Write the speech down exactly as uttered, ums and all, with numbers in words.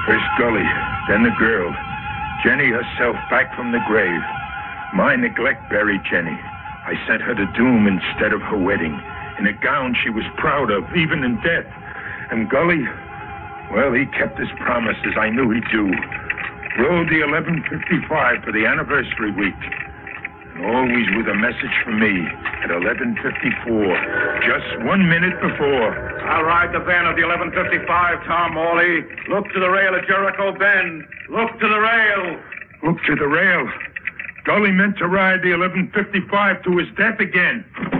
First Gully, then the girl. Jenny herself back from the grave. My neglect buried Jenny. I sent her to doom instead of her wedding, in a gown she was proud of, even in death. And Gully, well, he kept his promise, as I knew he'd do. Rode the eleven fifty-five for the anniversary week. And always with a message for me at eleven fifty-four, just one minute before. I'll ride the van of the eleven fifty-five, Tom Morley. Look to the rail at Jericho Bend. Look to the rail. Look to the rail. Gully meant to ride the eleven fifty-five to his death again.